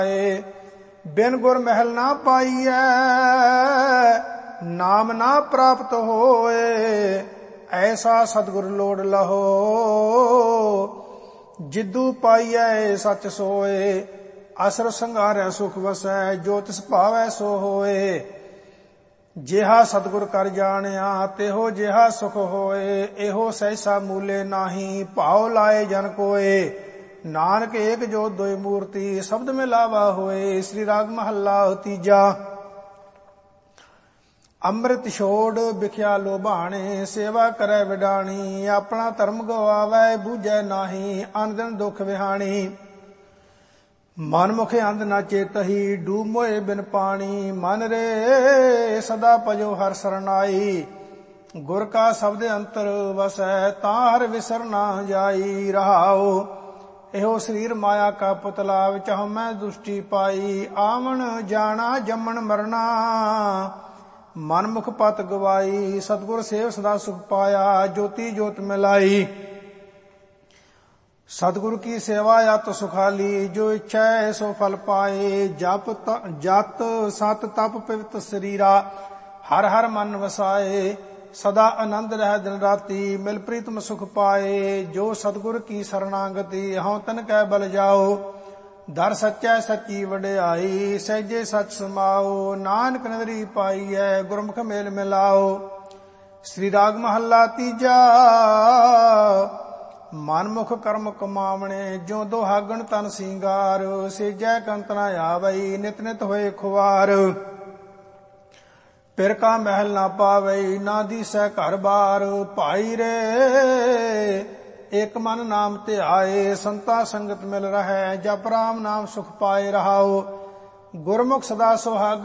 बिन गुर महल ना पाइए, नाम ना प्राप्त होए। ऐसा सतगुर लोड़ लहो, जिदू पाइए सच सोए। असर संघारै सुख वसै, जो तिस भावै सो होए। जिहा सतगुर कर जानिया, तेहो जिहा सुख होए। एहो सहसा मूले नाही, भाव लाए जन कोए। नानक एक जो दोई मूर्ति, शब्द में लावा होए। श्री राग महला तीजा। ਅੰਮ੍ਰਿਤ ਛੋੜ ਵਿਖਿਆ ਲੋਭਾਣੇ, ਸੇਵਾ ਕਰੈ ਵਿਡਾਣੀ। ਆਪਣਾ ਧਰਮ ਗਵਾਵੈ, ਬੂਝੈ ਨਾਹੀ, ਅਨ ਦਿਨ ਦੁਖ ਵਿਹਾਣੀ। ਮਨ ਮੁਖੇ ਅੰਧ ਨਾ ਚੇਤਹੀ, ਡੂਬ ਮੋਏ ਬਿਨ ਪਾਣੀ। ਮਨ ਰੇ ਸਦਾ ਭਜੋ ਹਰਿ ਸਰਨਾਈ, ਗੁਰ ਕਾ ਸ਼ਬਦ ਅੰਤਰ ਵਸੈ। ਤਾਂ ਹਰਿ ਵਿਸਰ ਨਾ ਜਾਈ, ਰਹਾਉ ਇਹੋ ਸਰੀਰ ਮਾਇਆ ਕਾ ਪੁਤਲਾ। ਵਿੱਚ ਹਉਮੈ ਦੁਸ਼ਟੀ ਪਾਈ, ਆਵਣ ਜਾਣਾ ਜੰਮਣ ਮਰਨਾ। ਮਨ ਮੁਖ ਪਤ ਗਵਾਈ, ਸਤਿਗੁਰ ਸੇਵ ਸਦਾ ਸੁਖ ਪਾਇਆ। ਜੋਤੀ ਜੋਤ ਮਿਲਾਈ, ਸਤਿਗੁਰ ਕੀ ਸੇਵਾ ਅਤ ਸੁਖਾਲੀ। ਜੋ ਇੱਛੈ ਸੋ ਫਲ ਪਾਏ, ਜਤ ਸਤ ਤਪ ਪਵਿੱਤ ਸਰੀਰਾ। ਹਰ ਹਰ ਮਨ ਵਸਾਏ, ਸਦਾ ਆਨੰਦ ਰਹਿ ਦਿਨ ਰਾਤੀ। ਮਿਲ ਪ੍ਰੀਤਮ ਸੁਖ ਪਾਏ, ਜੋ ਸਤਿਗੁਰ ਕੀ ਸਰਨਾਗਤੀ। ਹਉ ਤਨ ਕੈ ਬਲ ਜਾਓ, ਦਰ ਸੱਚੈ ਸੱਚੀ ਵਡਿਆਈ। ਸਹਿਜੇ ਸਚ ਸਮਾਓ, ਨਾਨਕ ਨਦਰੀ ਪਾਈਐ। ਗੁਰਮੁਖ ਮੇਲ ਮਿਲਾਓ। ਸ੍ਰੀ ਰਾਗ ਮਹੱਲਾ ਤੀਜਾ। ਮਨਮੁਖ ਕਰਮ ਕਮਾਵਣੇ, ਜੋ ਦੁਹਾਗਣ ਤਨ ਸਿੰਗਾਰ। ਸੇਜੈ ਕੰਤ ਨਾ ਆਵਈ, ਨਿਤ ਨਿਤ ਹੋਏ ਖੁਆਰ। ਪਿਰ ਕਾ ਮਹਿਲ ਨਾ ਪਾਵਈ, ਨਾ ਦੀਸੈ ਘਰ ਬਾਰ। ਭਾਈ ਰੇ ਇਕ ਮਨ ਨਾਮ ਧਿਆਏ, ਸੰਤਾ ਸੰਗਤ ਮਿਲ ਰਹੈ। ਜਪ ਰਾਮ ਨਾਮ ਸੁਖ ਪਾਏ, ਰਹਾਉ ਗੁਰਮੁਖ ਸਦਾ ਸੁਹਾਗ।